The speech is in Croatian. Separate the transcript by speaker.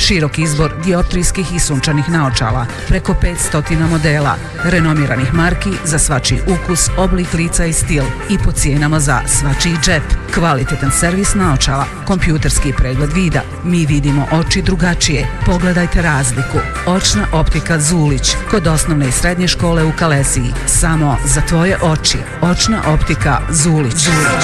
Speaker 1: Širok izbor dioptrijskih i sunčanih naočala, preko 500 modela, renomiranih marki za svačiji ukus, oblik lica i stil i po cijenama za svačiji džep. Kvalitetan servis naočala, kompjuterski pregled vida. Mi vidimo oči drugačije. Pogledajte razliku. Očna optika Zulić, kod osnovne i srednje škole u Kalesiji. Samo za tvoje oči. Očna optika Zulić.